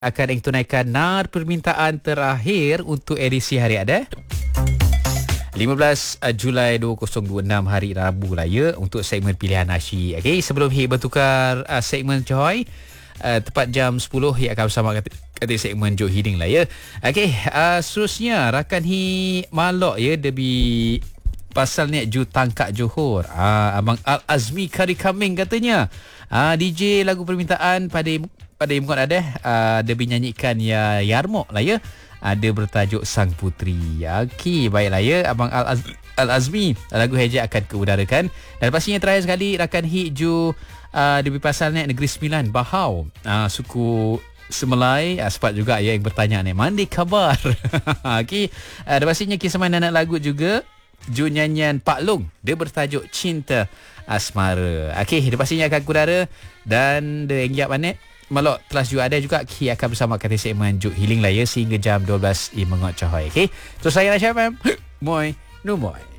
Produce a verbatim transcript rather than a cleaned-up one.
akan yang tunaikan nar permintaan terakhir untuk edisi hari ada lima belas Julai dua ribu dua puluh enam, hari Rabu lah ya, untuk segmen pilihan nasyid. Okey, sebelum Hik bertukar uh, segmen Joy, uh, tepat jam sepuluh Hik akan bersama kata, kata segmen Jok Hiding lah ya. Okey, uh, seterusnya rakan Hik malok ya debi pasal ni Ju Tangkak Johor. Ah, Abang Al Azmi Kari Kaming katanya. Ah, D J lagu permintaan pada pada Imkot ada uh, dia nyanyikan ya Yarmok lah ya. Ada bertajuk Sang Putri. Okey, baiklah ya Abang Al, Az- Al Azmi, lagu hejak akan keudarakan. Dan pastinya terakhir sekali rakan Hik Ju uh, dia pasal ni Negeri Sembilan Bahau. Uh, suku Semelai, uh, sempat juga ya yang bertanya ni mandi khabar. Okey, uh, dan pastinya kisah main anak lagu juga Ju nyanyian Pak Long, dia bertajuk Cinta Asmara. Okey, dia pastinya akan kudara. Dan dia yang mana Malok telah juga ada juga Ki akan bersama kata segmen Juk Healing lah ya, sehingga jam dua belas i mengot cahoy. Okey, terus saya Nasya Fam. Moi, no moi.